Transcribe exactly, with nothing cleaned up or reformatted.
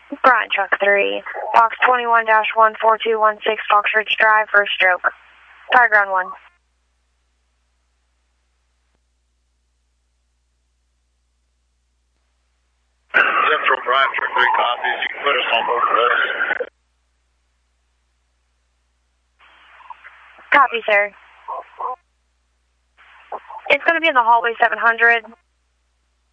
Bryant Truck three, box twenty-one dash one four two one six, Fox Ridge Drive, first stroke. Tire ground one. Central Bryant Truck three copies. You can put us on both of those. Copy, sir. It's going to be in the hallway seven hundred.